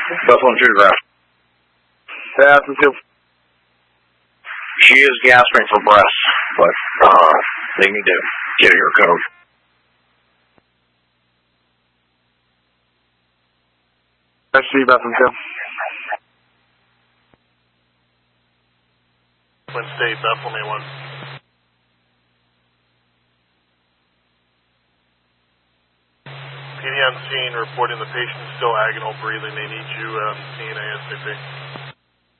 Bethel and Geograph. Bethel 2. She is gasping for breath, but they need to get her code. SG Bethel 2. Twin State, Bethel, May 1. PD on scene reporting the patient is still agonal breathing. They need you scene ASAP.